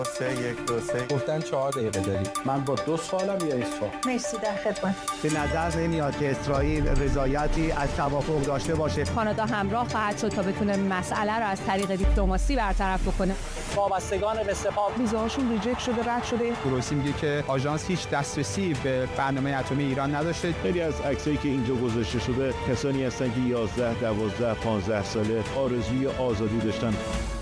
3 1 2 3 گفتن 4 دقیقه داری. من با 2 سوالم یا 1 سوال؟ مرسی، در خدمت. به نظر نمیاد که اسرائیل رضایتی از توافق داشته باشه. کانادا همراه خواهد شد تا بتونه مسئله رو از طریق دیپلماسی برطرف بکنه. وابستگان به سپاه ویزاشون ریجکت شده، رد شده. گروسی میگه که آژانس هیچ دسترسی به برنامه اتمی ایران نداشته. خیلی از عکسایی که اینجا گذاشته شده کسانی هستن که 11 12 15 ساله آرزوی آزادی داشتن.